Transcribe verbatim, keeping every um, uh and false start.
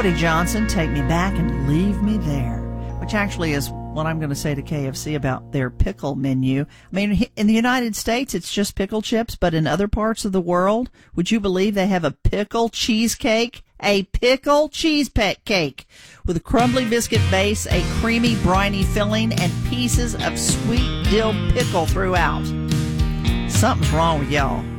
Cody Johnson, Take Me Back and Leave Me There, which actually is what I'm going to say to K F C about their pickle menu. I mean, in the United States, it's just pickle chips, but in other parts of the world, would you believe they have a pickle cheesecake? A pickle cheese cake with a crumbly biscuit base, a creamy, briny filling, and pieces of sweet dill pickle throughout. Something's wrong with y'all.